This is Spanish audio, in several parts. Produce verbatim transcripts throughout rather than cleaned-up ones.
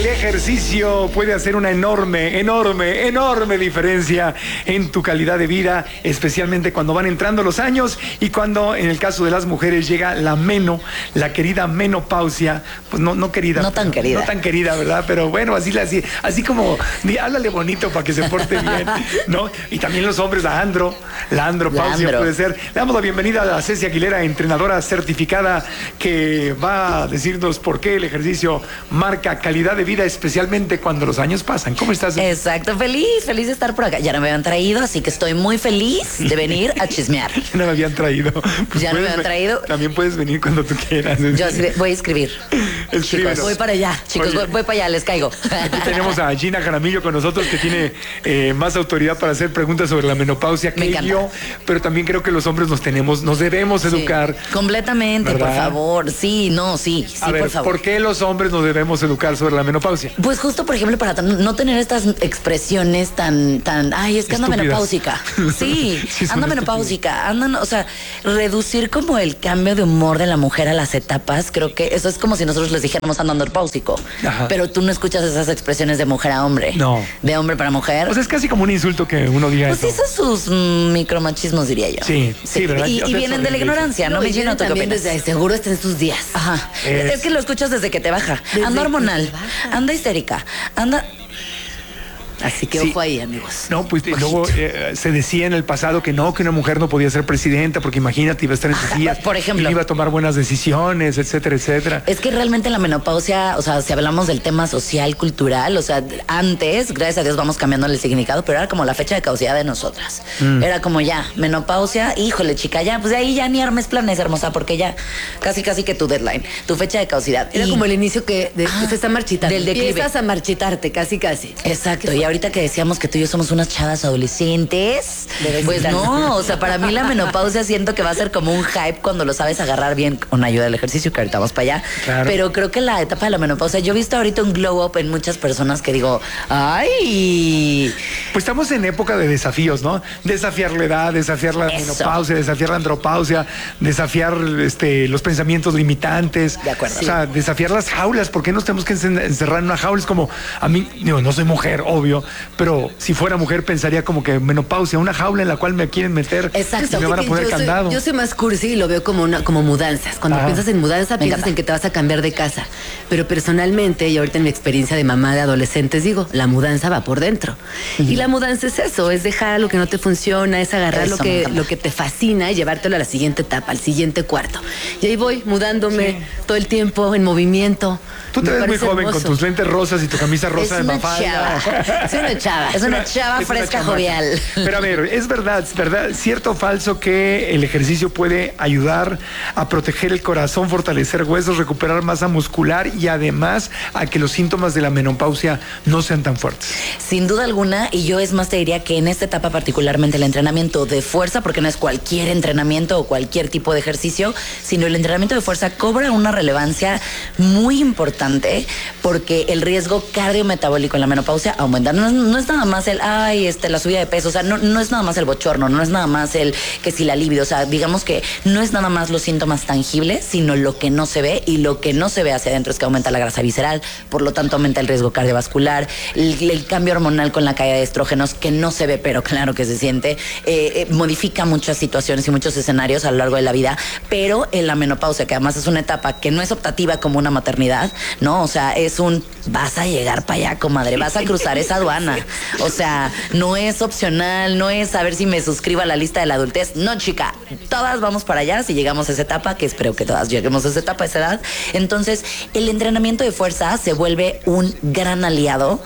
El ejercicio puede hacer una enorme, enorme, enorme diferencia en tu calidad de vida, especialmente cuando van entrando los años y cuando, en el caso de las mujeres, llega la meno, la querida menopausia. Pues no, no querida. No tan pero, querida. No tan querida, ¿verdad? Pero bueno, así, así, así como, di, háblale bonito para que se porte bien, ¿no? Y también los hombres, la andro, la andropausia Andro. puede ser. Le damos la bienvenida a Ceci Aguilera, entrenadora certificada, que va a decirnos por qué el ejercicio marca calidad de vida, especialmente cuando los años pasan. ¿Cómo estás? Exacto, feliz, feliz de estar por acá. Ya no me habían traído, así que estoy muy feliz de venir a chismear. Ya no me habían traído. Pues ya no me habían traído. También puedes venir cuando tú quieras. Yo voy a escribir. Chicos, voy para allá. Chicos, voy, voy para allá, les caigo. Aquí tenemos a Gina Jaramillo con nosotros, que tiene eh, más autoridad para hacer preguntas sobre la menopausia que yo, pero también creo que los hombres nos tenemos, nos debemos sí, educar. Completamente, ¿verdad? Por favor. Sí, no, sí, sí, a ver, por favor. ¿por qué los hombres nos debemos educar sobre la menopausia? Pues justo, por ejemplo, para no tener estas expresiones tan, tan, ay, es que anda menopáusica. Sí, sí anda menopáusica. Andan, o sea, reducir como el cambio de humor de la mujer a las etapas, creo que eso es como si nosotros les dijéramos anda andropáusico. Ajá. Pero tú no escuchas esas expresiones de mujer a hombre. No. De hombre para mujer. Pues es casi como un insulto que uno diga pues eso. Pues esos sus mm, micromachismos, diría yo. Sí, sí, sí, ¿verdad? Y, y vienen de la ignorancia, ¿no? no Me lleno tu también desde seguro está en sus días. Ajá. Es, es que lo escuchas desde que te baja. Desde anda hormonal, baja. anda histérica, anda... Así que sí. ojo ahí, amigos. No, pues luego eh, se decía en el pasado que no, que una mujer no podía ser presidenta porque imagínate, iba a estar en sus días. Por ejemplo. Y iba a tomar buenas decisiones, etcétera, etcétera. Es que realmente la menopausia, o sea, si hablamos del tema social, cultural, o sea, antes, gracias a Dios, vamos cambiando el significado, pero era como la fecha de caducidad de nosotras. Mm. Era como ya, menopausia, híjole, chica, ya, pues de ahí ya ni armes planes, hermosa, porque ya casi, casi que tu deadline, tu fecha de caducidad. Era y... como el inicio que, de, ah, que se está marchitando. Del declive. Empiezas a marchitarte, casi, casi. Exacto, y ahorita que decíamos que tú y yo somos unas chavas adolescentes, pues no, o sea, para mí la menopausia siento que va a ser como un hype cuando lo sabes agarrar bien con ayuda del ejercicio, que ahorita vamos para allá. Claro. Pero creo que la etapa de la menopausia, yo he visto ahorita un glow up en muchas personas que digo, ¡ay! Pues estamos en época de desafíos, ¿no? Desafiar la edad, desafiar la Eso. menopausia, desafiar la andropausia, desafiar este, los pensamientos limitantes. De acuerdo. O sí. sea, desafiar las jaulas. ¿Por qué nos tenemos que encerrar en una jaula? Es como, a mí, digo, no soy mujer, obvio, pero si fuera mujer pensaría como que menopausia, una jaula en la cual me quieren meter. Exacto. Y me van a poner yo candado. Soy, yo soy más cursi y lo veo como una, como mudanzas. Cuando Ajá. piensas en mudanza, me piensas encanta. en que te vas a cambiar de casa. Pero personalmente, y ahorita en mi experiencia de mamá de adolescentes, digo, la mudanza va por dentro. Uh-huh. Y la mudanza es eso, es dejar lo que no te funciona, es agarrar eso, lo que, lo que te fascina y llevártelo a la siguiente etapa, al siguiente cuarto. Y ahí voy, mudándome sí. todo el tiempo, en movimiento. Tú te ves muy joven hermoso. con tus lentes rosas y tu camisa rosa es de mafalda. Es una chava. Es una chava es fresca, una jovial. Pero a ver, es verdad, es verdad, cierto o falso que el ejercicio puede ayudar a proteger el corazón, fortalecer huesos, recuperar masa muscular y además a que los síntomas de la menopausia no sean tan fuertes. Sin duda alguna, y yo es más te diría que en esta etapa particularmente el entrenamiento de fuerza, porque no es cualquier entrenamiento o cualquier tipo de ejercicio, sino el entrenamiento de fuerza cobra una relevancia muy importante porque el riesgo cardiometabólico en la menopausia aumenta. No, no es nada más el, ay, este, la subida de peso, o sea, no, no es nada más el bochorno, no es nada más el que si la libido, o sea, digamos que no es nada más los síntomas tangibles, sino lo que no se ve, y lo que no se ve hacia adentro es que aumenta la grasa visceral, por lo tanto aumenta el riesgo cardiovascular, el, el cambio hormonal con la caída de estrógenos, que no se ve, pero claro que se siente, eh, eh, modifica muchas situaciones y muchos escenarios a lo largo de la vida, pero en la menopausia, que además es una etapa que no es optativa como una maternidad, ¿no? O sea, es un, vas a llegar para allá, comadre, vas a cruzar esa aduana. O sea, no es opcional, no es saber si me suscribo a la lista de la adultez. No, chica, todas vamos para allá si llegamos a esa etapa, que espero que todas lleguemos a esa etapa, a esa edad. Entonces, el entrenamiento de fuerza se vuelve un gran aliado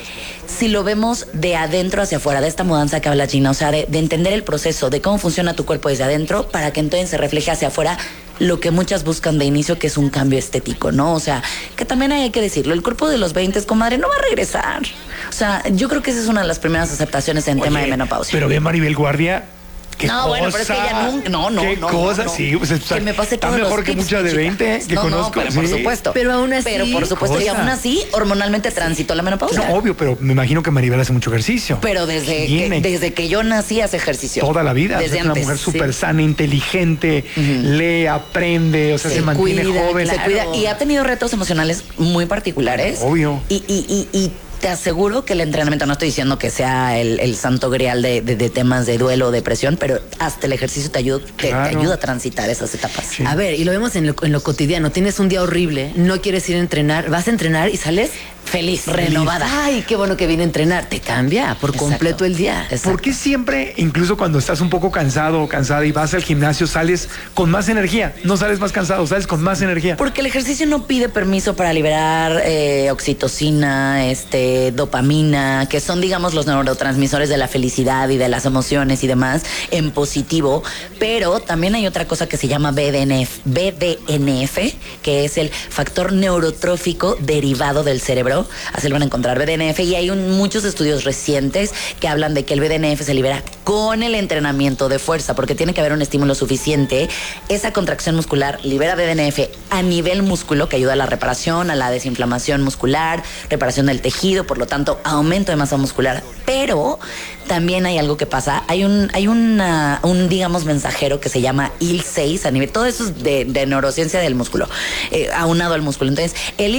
si lo vemos de adentro hacia afuera, de esta mudanza que habla Gina, o sea, de, de entender el proceso, de cómo funciona tu cuerpo desde adentro, para que entonces se refleje hacia afuera lo que muchas buscan de inicio, que es un cambio estético, ¿no? O sea, que también hay que decirlo, el cuerpo de los veinte, comadre, no va a regresar. O sea, yo creo que esa es una de las primeras aceptaciones en Oye, tema de menopausia. Pero ve Maribel Guardia, ¿Qué no, cosa? bueno, pero es que ella nunca. No, no, ¿Qué no. cosa? No, no. Sí, pues está, que me pase está todos mejor los que tips, muchas de chica. veinte que no, conozco. No, pero por sí. supuesto. Pero aún así. Pero por supuesto, y cosa. aún así, hormonalmente transitó la menopausia. No, obvio, pero me imagino que Maribel hace mucho ejercicio. Pero desde Tiene que, desde que yo nací hace ejercicio. toda la vida. Desde O sea, es una antes. mujer sí. súper sana, inteligente, lee, aprende, o sea, se, Se mantiene cuida, joven. Se cuida y ha tenido retos emocionales muy particulares. Obvio. Y, y, y, y te aseguro que el entrenamiento, no estoy diciendo que sea el, el santo grial de, de, de temas de duelo o depresión, pero hasta el ejercicio te ayuda, te, Claro. te ayuda a transitar esas etapas. Sí. A ver, y lo vemos en lo, en lo cotidiano. Tienes un día horrible, no quieres ir a entrenar, vas a entrenar y sales Feliz, renovada. Ay, qué bueno que vine a entrenar. Te cambia por Exacto. completo el día. Exacto. ¿Por qué siempre, incluso cuando estás un poco cansado o cansada y vas al gimnasio, sales con más energía? No sales más cansado, sales con más energía. Porque el ejercicio no pide permiso para liberar eh, oxitocina, este, dopamina, que son, digamos, los neurotransmisores de la felicidad y de las emociones y demás, en positivo. Pero también hay otra cosa que se llama B D N F, B D N F, que es el factor neurotrófico derivado del cerebro. Así lo van a encontrar, B D N F, y hay un, muchos estudios recientes que hablan de que el B D N F se libera con el entrenamiento de fuerza, porque tiene que haber un estímulo suficiente. Esa contracción muscular libera B D N F a nivel músculo, que ayuda a la reparación, a la desinflamación muscular, reparación del tejido, por lo tanto, aumento de masa muscular. Pero también hay algo que pasa, hay un, hay una, un, digamos, mensajero que se llama I L seis a nivel, todo eso es de, de neurociencia del músculo, eh, aunado al músculo. Entonces, el